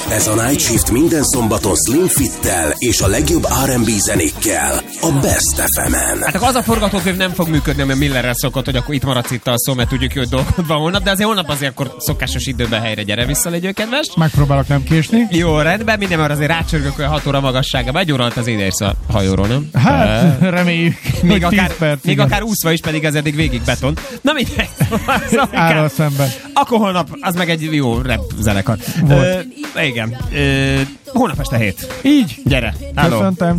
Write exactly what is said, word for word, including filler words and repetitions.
Ez a Night Shift minden szombaton Slim Fittel és a legjobb er end bé zenékkel a Best ef emen. Hát akkor az a forgatókönyv nem fog működni, ami a Millerrel szokott, hogy akkor itt maradsz itt a szó, mert tudjuk, hogy dolgod van holnap, de azért holnap azért akkor szokásos időben helyre gyere vissza, légy kedves. Megpróbálok nem késni. Jó, rendben, minden, mert azért rácsörgök olyan hat óra magasságában. Egy óra alatt az ide a hajóról, nem? Hát, uh, reméljük. Még akár, perc, még akár úszva is, pedig ez eddig végig beton. Na mindegy. Árral szemben. Akkor holnap az meg egy jó rap zenekar. Uh, igen. Uh, holnap este hét. Így. Gyere. Hello. Köszöntem.